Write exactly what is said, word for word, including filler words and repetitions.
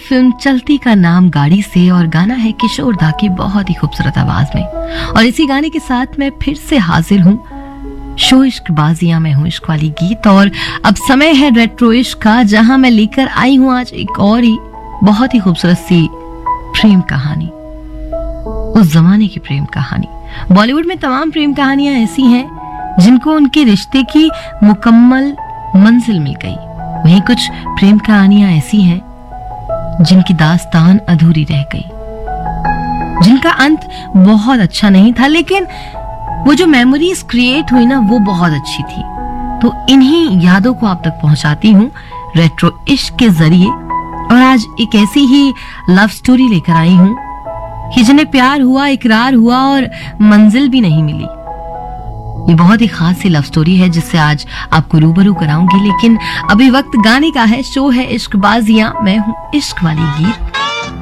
Film चलती का नाम गाड़ी से और गाना है किशोर दा की बहुत ही खूबसूरत आवाज में। और इसी गाने के साथ मैं फिर से हाजिर हूँ शो इश्क बाजियां में हूँ इश्क वाली गीत। और अब समय है रेट्रो इश्क का, जहां मैं लेकर आई हूँ आज एक और ही बहुत ही खूबसूरत सी प्रेम कहानी, उस जमाने की प्रेम कहानी। बॉलीवुड में तमाम प्रेम कहानियां ऐसी हैं जिनको उनके रिश्ते की मुकम्मल मंजिल मिल गई, वहीं कुछ प्रेम कहानियां ऐसी हैं जिनकी दास्तान अधूरी रह गई, जिनका अंत बहुत अच्छा नहीं था, लेकिन वो जो मेमोरीज क्रिएट हुई ना वो बहुत अच्छी थी। तो इन्हीं यादों को आप तक पहुंचाती हूँ रेट्रो इश्क के जरिए। और आज एक ऐसी ही लव स्टोरी लेकर आई हूँ कि जिन्हें प्यार हुआ, इकरार हुआ और मंजिल भी नहीं मिली। ये बहुत ही खास सी लव स्टोरी है जिससे आज आपको रूबरू कराऊंगी, लेकिन अभी वक्त गाने का है। शो है इश्क बाजियां, मैं हूँ इश्क वाली गीत।